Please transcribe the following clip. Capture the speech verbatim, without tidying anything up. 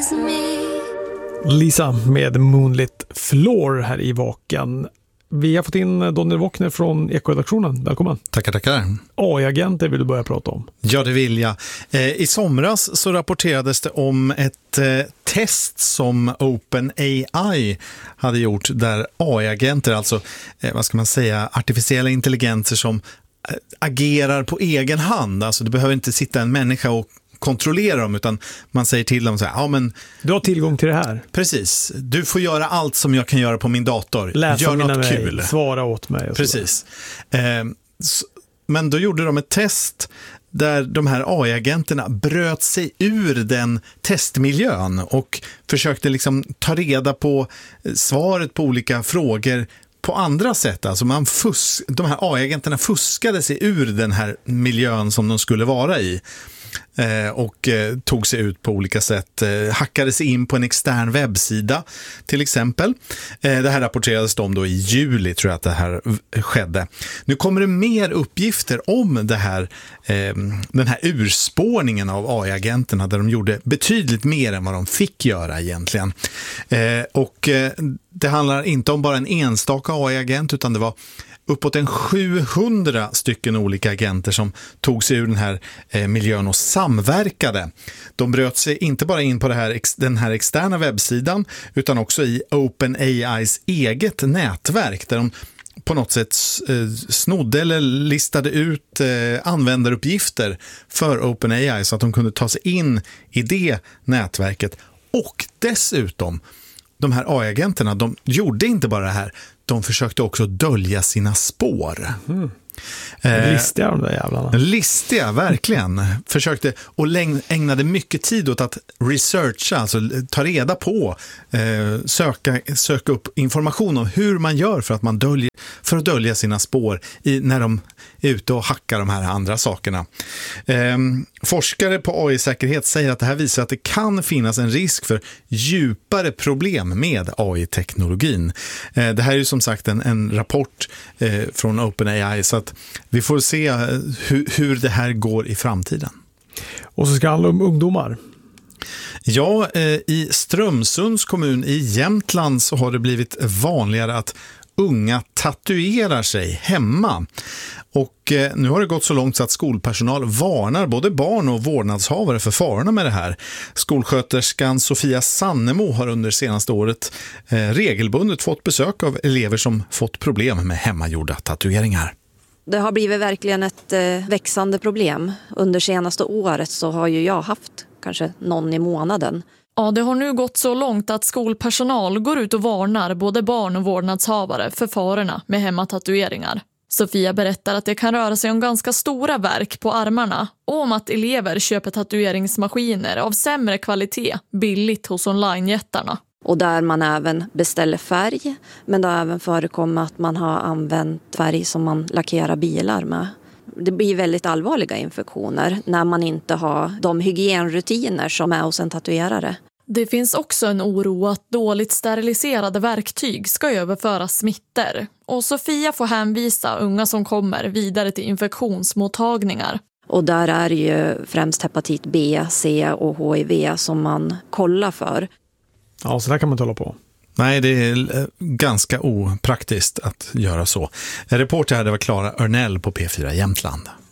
kiss me. Lisa med Moonlit Floor här i Vaken. Vi har fått in Daniel Wockner från Ekoredaktionen. Välkommen. Tackar, tackar. A I-agenter vill du börja prata om. Ja, det vill jag. Eh, I somras så rapporterades det om ett eh, test som OpenAI hade gjort där A I-agenter, alltså eh, vad ska man säga, artificiella intelligenser som eh, agerar på egen hand. Alltså det behöver inte sitta en människa och kontrollera dem, utan man säger till dem så här, ja men du har tillgång till det här. Precis, du får göra allt som jag kan göra på min dator. Läsa Gör mina något mig, kul. Svara åt mig. Precis. Eh, så, men då gjorde de ett test där de här A I-agenterna bröt sig ur den testmiljön och försökte liksom ta reda på svaret på olika frågor på andra sätt. Alltså man fusk, de här A I-agenterna fuskade sig ur den här miljön som de skulle vara i. Eh, och eh, tog sig ut på olika sätt, eh, hackade sig in på en extern webbsida till exempel. Eh, det här rapporterades de då i juli, tror jag att det här skedde. Nu kommer det mer uppgifter om det här, eh, den här urspårningen av A I-agenterna där de gjorde betydligt mer än vad de fick göra egentligen. Eh, och eh, det handlar inte om bara en enstaka A I-agent, utan det var uppåt en sjuhundra stycken olika agenter som tog sig ur den här eh, miljön och samverkade. De bröt sig inte bara in på det här, den här externa webbsidan, utan också i OpenAIs eget nätverk där de på något sätt eh, snodde eller listade ut eh, användaruppgifter för OpenAI så att de kunde ta sig in i det nätverket. Och dessutom, de här A I-agenterna, de gjorde inte bara det här, de försökte också dölja sina spår. Mm. Eh, listiga de där jävlarna. Listiga, verkligen. Försökte och ägnade mycket tid åt att researcha, alltså ta reda på, eh, söka, söka upp information om hur man gör för att, man döljer, för att dölja sina spår i, när de är ute och hackar de här andra sakerna. Eh, forskare på A I-säkerhet säger att det här visar att det kan finnas en risk för djupare problem med A I-teknologin. Eh, det här är ju som sagt en, en rapport eh, från OpenAI, så att vi får se hur, hur det här går i framtiden. Och så ska det handla om ungdomar. Ja, eh, i Strömsunds kommun i Jämtland så har det blivit vanligare att unga tatuerar sig hemma. Och eh, nu har det gått så långt så att skolpersonal varnar både barn och vårdnadshavare för farorna med det här. Skolsköterskan Sofia Sannemo har under senaste året eh, regelbundet fått besök av elever som fått problem med hemmagjorda tatueringar. Det har blivit verkligen ett eh, växande problem. Under senaste året så har ju jag haft kanske någon i månaden. Ja, det har nu gått så långt att skolpersonal går ut och varnar både barn och vårdnadshavare för farorna med hemmatatueringar. Sofia berättar att det kan röra sig om ganska stora verk på armarna och om att elever köper tatueringsmaskiner av sämre kvalitet billigt hos onlinejättarna. Och där man även beställer färg, men det har även förekommit att man har använt färg som man lackerar bilar med. Det blir väldigt allvarliga infektioner när man inte har de hygienrutiner som är hos en tatuerare. Det finns också en oro att dåligt steriliserade verktyg ska överföra smitter. Och Sofia får hänvisa unga som kommer vidare till infektionsmottagningar. Och där är det ju främst hepatit B, C och H I V som man kollar för. Ja, så där kan man inte hålla på. Nej, det är ganska opraktiskt att göra så. En reporter här, det var Klara Örnell på P fyra Jämtland.